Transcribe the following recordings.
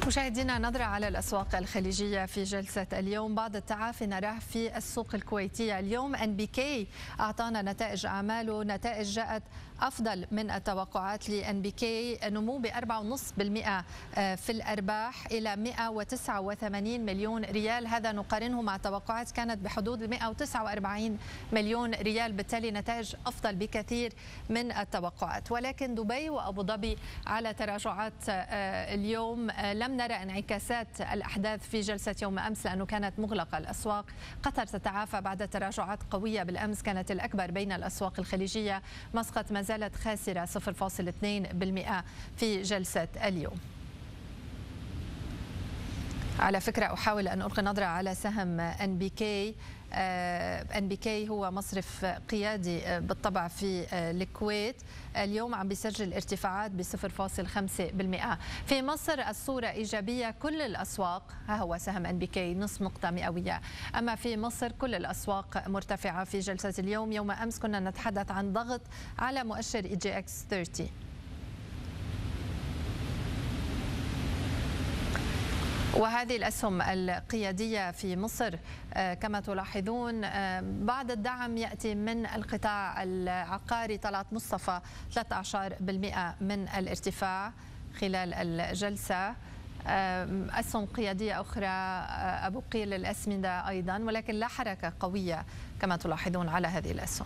مشاهدينا، نظرة على الأسواق الخليجية في جلسة اليوم. بعض التعافي نراه في السوق الكويتية اليوم. NBK أعطانا نتائج أعماله، نتائج جاءت أفضل من التوقعات. NBK نمو ب 4.5% في الأرباح إلى 189 مليون ريال، هذا نقارنه مع توقعات كانت بحدود 149 مليون ريال، بالتالي نتائج أفضل بكثير من التوقعات. ولكن دبي وأبو ظبي على تراجعات اليوم. لم نرى انعكاسات الأحداث في جلسة يوم أمس لأنه كانت مغلقة الأسواق. قطر تتعافى بعد تراجعات قوية بالأمس كانت الأكبر بين الأسواق الخليجية. مسقط ما زالت خاسرة 0.2% في جلسة اليوم. على فكرة أحاول أن ألقي نظرة على سهم NBK. NBK هو مصرف قيادي بالطبع في الكويت، اليوم عم بيسجل ارتفاعات ب 0.5%. في مصر الصورة إيجابية، كل الأسواق، ها هو سهم NBK نصف نقطة مئوية. أما في مصر كل الأسواق مرتفعة في جلسة اليوم. يوم أمس كنا نتحدث عن ضغط على مؤشر EGX 30. وهذه الأسهم القيادية في مصر كما تلاحظون بعض الدعم يأتي من القطاع العقاري. طلعت مصطفى 13% من الارتفاع خلال الجلسة. أسهم قيادية أخرى أبو قير الأسمدة أيضا، ولكن لا حركة قوية كما تلاحظون على هذه الأسهم.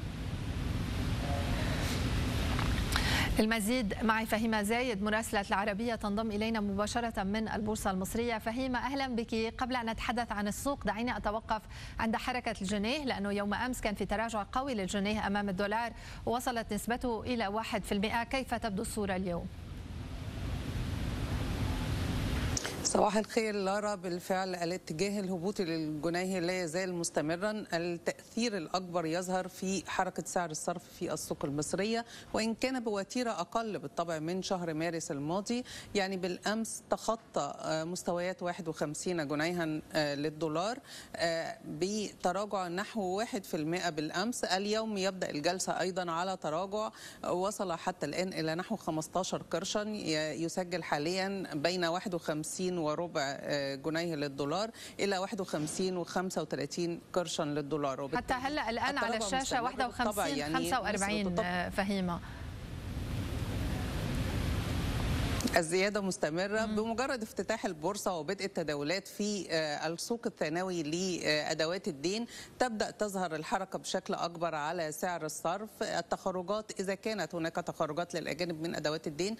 المزيد معي فهيمة زايد مراسلة العربية تنضم إلينا مباشرة من البورصة المصرية. فهيمة، أهلا بك. قبل أن نتحدث عن السوق دعيني أتوقف عند حركة الجنيه، لأنه يوم أمس كان في تراجع قوي للجنيه أمام الدولار ووصلت نسبته إلى 1%. كيف تبدو الصورة اليوم؟ صباح الخير لارا. بالفعل الاتجاه الهبوطي للجنيه لا يزال مستمرا. التأثير الأكبر يظهر في حركة سعر الصرف في السوق المصرية، وإن كان بوتيرة أقل بالطبع من شهر مارس الماضي. يعني بالأمس تخطى مستويات 51 جنيها للدولار بتراجع نحو 1% بالأمس. اليوم يبدأ الجلسة أيضا على تراجع وصل حتى الآن إلى نحو 15 قرشا، يسجل حاليا بين 51 وربع جنيه للدولار إلى 51 و35 قرشا للدولار. حتى هلا الآن على الشاشة 51 45 فهيمة. الزيادة مستمرة بمجرد افتتاح البورصة وبدء التداولات في السوق الثانوي لأدوات الدين. تبدأ تظهر الحركة بشكل أكبر على سعر الصرف. التخرجات إذا كانت هناك تخرجات للأجانب من أدوات الدين